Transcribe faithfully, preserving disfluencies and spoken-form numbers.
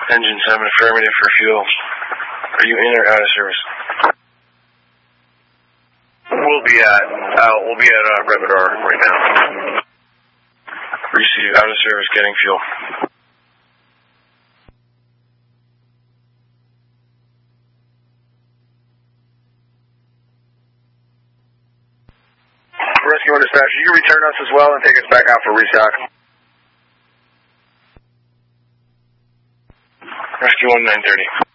Engine seven, affirmative for fuel. Are you in or out of service? We'll be at, uh, we'll be at uh, Rebador right now. Receive, out of service, getting fuel. Rescue one dispatch, you can return us as well and take us back out for restock. Rescue one nine thirty.